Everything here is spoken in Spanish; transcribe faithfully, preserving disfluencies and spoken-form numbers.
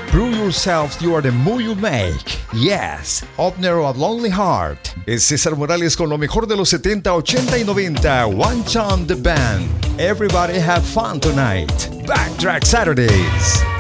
Prove yourself you are the move you make. Yes, Opener of Lonely Heart. Es César Morales con lo mejor de los setenta, ochenta y noventa. One Chant the Band. Everybody have fun tonight. Backtrack Saturdays.